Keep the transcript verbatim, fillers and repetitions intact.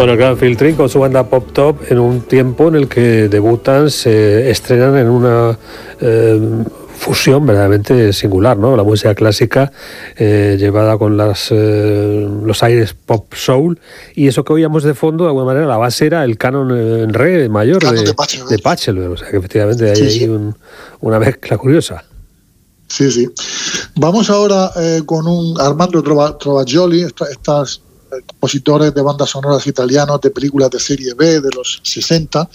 Bueno, claro, Phil Trin con su banda Pop Top en un tiempo en el que debutan, se estrenan en una eh, fusión verdaderamente singular, ¿no? La música clásica eh, llevada con las eh, los aires pop soul, y eso que oíamos de fondo, de alguna manera, la base era el canon en re mayor de, de, Pachelbel. de Pachelbel, o sea que efectivamente hay sí, ahí sí. Un, una mezcla curiosa. Sí, sí. Vamos ahora eh, con un Armando Trovajoli, estas compositores de bandas sonoras italianos de películas de serie B de los sesenta,